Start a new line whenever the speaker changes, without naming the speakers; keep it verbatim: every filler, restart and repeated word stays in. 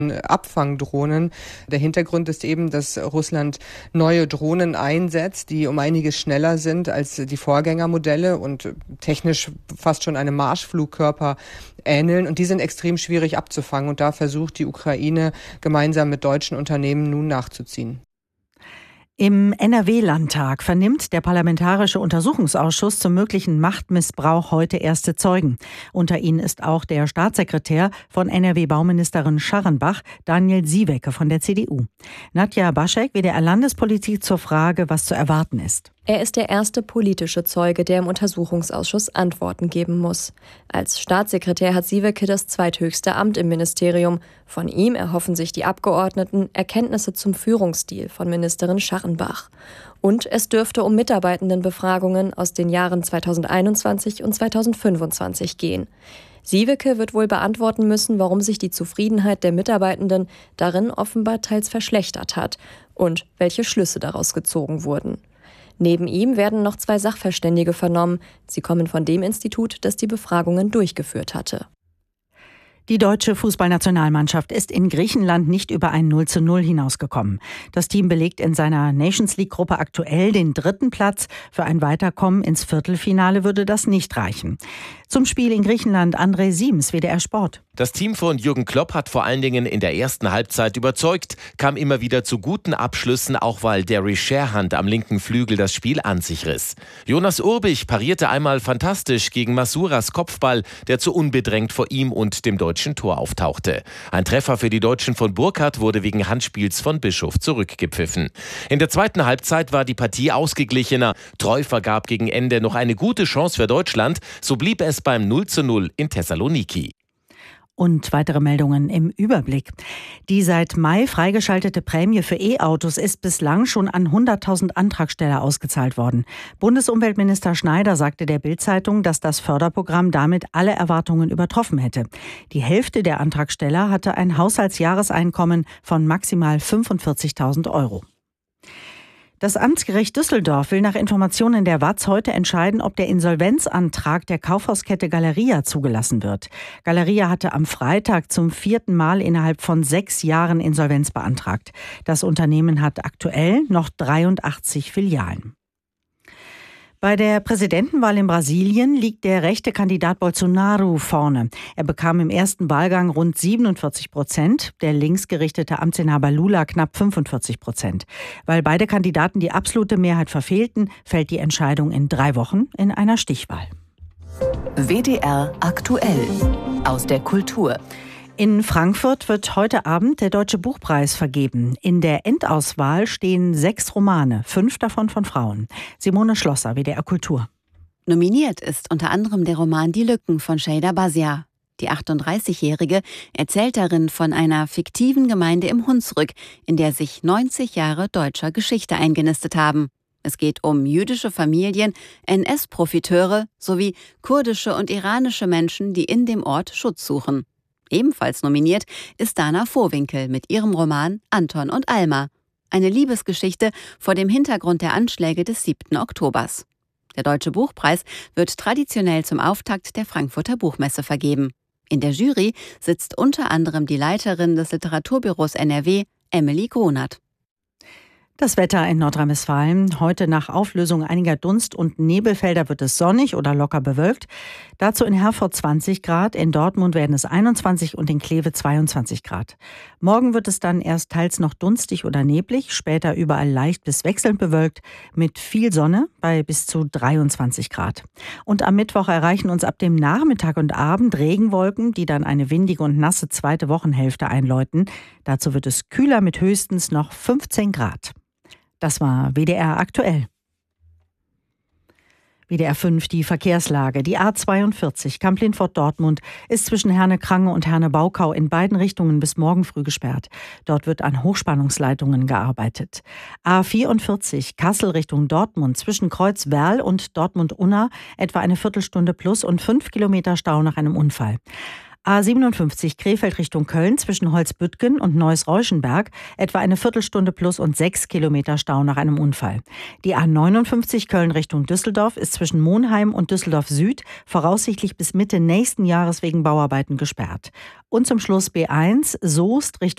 Abfangdrohnen. Der Hintergrund ist eben, dass Russland neue Drohnen einsetzt, die um einiges schneller sind als die Vorgängermodelle und technisch fast schon einem Marschflugkörper ähneln. Und die sind extrem schwierig abzufangen. Und da versucht die Ukraine gemeinsam mit deutschen Unternehmen nun nachzuziehen.
Im N R W-Landtag vernimmt der Parlamentarische Untersuchungsausschuss zum möglichen Machtmissbrauch heute erste Zeugen. Unter ihnen ist auch der Staatssekretär von N R W-Bauministerin Scharrenbach, Daniel Sieweke von der C D U. Nadja Baschek, W D R-Landespolitik, zur Frage, was zu erwarten ist.
Er ist der erste politische Zeuge, der im Untersuchungsausschuss Antworten geben muss. Als Staatssekretär hat Sieweke das zweithöchste Amt im Ministerium. Von ihm erhoffen sich die Abgeordneten Erkenntnisse zum Führungsstil von Ministerin Scharrenbach. Und es dürfte um Mitarbeitendenbefragungen aus den Jahren zweitausendeinundzwanzig und zweitausendfünfundzwanzig gehen. Sieweke wird wohl beantworten müssen, warum sich die Zufriedenheit der Mitarbeitenden darin offenbar teils verschlechtert hat und welche Schlüsse daraus gezogen wurden. Neben ihm werden noch zwei Sachverständige vernommen. Sie kommen von dem Institut, das die Befragungen durchgeführt hatte.
Die deutsche Fußballnationalmannschaft ist in Griechenland nicht über ein null zu null hinausgekommen. Das Team belegt in seiner Nations League-Gruppe aktuell den dritten Platz. Für ein Weiterkommen ins Viertelfinale würde das nicht reichen. Zum Spiel in Griechenland André Siems, W D R Sport.
Das Team von Jürgen Klopp hat vor allen Dingen in der ersten Halbzeit überzeugt, kam immer wieder zu guten Abschlüssen, auch weil Derry Sherhand am linken Flügel das Spiel an sich riss. Jonas Urbich parierte einmal fantastisch gegen Masuras Kopfball, der zu unbedrängt vor ihm und dem deutschen Tor auftauchte. Ein Treffer für die Deutschen von Burkhardt wurde wegen Handspiels von Bischof zurückgepfiffen. In der zweiten Halbzeit war die Partie ausgeglichener. Treu vergab gegen Ende noch eine gute Chance für Deutschland, so blieb es beim null zu null in Thessaloniki.
Und weitere Meldungen im Überblick. Die seit Mai freigeschaltete Prämie für E-Autos ist bislang schon an hunderttausend Antragsteller ausgezahlt worden. Bundesumweltminister Schneider sagte der Bild-Zeitung, dass das Förderprogramm damit alle Erwartungen übertroffen hätte. Die Hälfte der Antragsteller hatte ein Haushaltsjahreseinkommen von maximal fünfundvierzigtausend Euro. Das Amtsgericht Düsseldorf will nach Informationen der W A Z heute entscheiden, ob der Insolvenzantrag der Kaufhauskette Galeria zugelassen wird. Galeria hatte am Freitag zum vierten Mal innerhalb von sechs Jahren Insolvenz beantragt. Das Unternehmen hat aktuell noch dreiundachtzig Filialen. Bei der Präsidentenwahl in Brasilien liegt der rechte Kandidat Bolsonaro vorne. Er bekam im ersten Wahlgang rund siebenundvierzig Prozent, der linksgerichtete Amtsinhaber Lula knapp fünfundvierzig Prozent. Weil beide Kandidaten die absolute Mehrheit verfehlten, fällt die Entscheidung in drei Wochen in einer Stichwahl.
W D R aktuell aus der Kultur.
In Frankfurt wird heute Abend der Deutsche Buchpreis vergeben. In der Endauswahl stehen sechs Romane, fünf davon von Frauen. Simone Schlosser, W D R Kultur.
Nominiert ist unter anderem der Roman Die Lücken von Şeyda Bazia. Die achtunddreißigjährige erzählt darin von einer fiktiven Gemeinde im Hunsrück, in der sich neunzig Jahre deutscher Geschichte eingenistet haben. Es geht um jüdische Familien, N S-Profiteure sowie kurdische und iranische Menschen, die in dem Ort Schutz suchen. Ebenfalls nominiert ist Dana Vohwinkel mit ihrem Roman Anton und Alma. Eine Liebesgeschichte vor dem Hintergrund der Anschläge des siebten Oktobers. Der Deutsche Buchpreis wird traditionell zum Auftakt der Frankfurter Buchmesse vergeben. In der Jury sitzt unter anderem die Leiterin des Literaturbüros N R W, Emily Gronert.
Das Wetter in Nordrhein-Westfalen. Heute nach Auflösung einiger Dunst- und Nebelfelder wird es sonnig oder locker bewölkt. Dazu in Herford zwanzig Grad, in Dortmund werden es einundzwanzig und in Kleve zweiundzwanzig Grad. Morgen wird es dann erst teils noch dunstig oder neblig, später überall leicht bis wechselnd bewölkt mit viel Sonne bei bis zu dreiundzwanzig Grad. Und am Mittwoch erreichen uns ab dem Nachmittag und Abend Regenwolken, die dann eine windige und nasse zweite Wochenhälfte einläuten. Dazu wird es kühler mit höchstens noch fünfzehn Grad. Das war W D R aktuell. W D R fünf, die Verkehrslage. Die A zweiundvierzig Kamp-Lintfort-Dortmund ist zwischen Herne-Krange und Herne-Baukau in beiden Richtungen bis morgen früh gesperrt. Dort wird an Hochspannungsleitungen gearbeitet. A vierundvierzig Kassel Richtung Dortmund zwischen Kreuz-Werl und Dortmund-Unna etwa eine Viertelstunde plus und fünf Kilometer Stau nach einem Unfall. A siebenundfünfzig Krefeld Richtung Köln zwischen Holzbüttgen und Neuss-Reuschenberg etwa eine Viertelstunde plus und sechs Kilometer Stau nach einem Unfall. Die A neunundfünfzig Köln Richtung Düsseldorf ist zwischen Monheim und Düsseldorf Süd voraussichtlich bis Mitte nächsten Jahres wegen Bauarbeiten gesperrt. Und zum Schluss B eins Soest Richtung